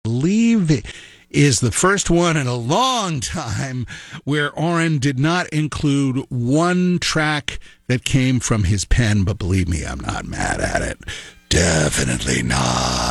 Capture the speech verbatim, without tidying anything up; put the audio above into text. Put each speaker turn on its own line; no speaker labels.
believe is the first one in a long time where Oren did not include one track that came from his pen, but believe me, I'm not mad at it. Definitely not.